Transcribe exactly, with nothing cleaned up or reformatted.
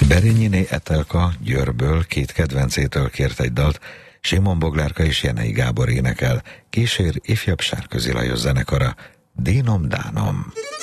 Berényiné Etelka Győrből két kedvencétől kért egy dalt, Simon Boglárka és Jenei Gábor énekel, kísér ifjabb Sárközi Lajos zenekara, Dínom Dánom.